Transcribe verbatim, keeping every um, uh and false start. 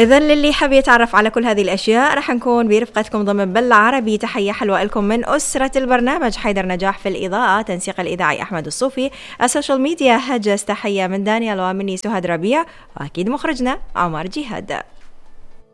إذن للي حاب يتعرف على كل هذه الأشياء رح نكون برفقتكم ضمن بلة عربي. تحية حلوة لكم من أسرة البرنامج، حيدر نجاح في الإضاءة، تنسيق الإذاعي أحمد الصوفي، السوشيال ميديا هجس، تحية من دانيال ومني سهاد ربيع، وأكيد مخرجنا عمر جهاد.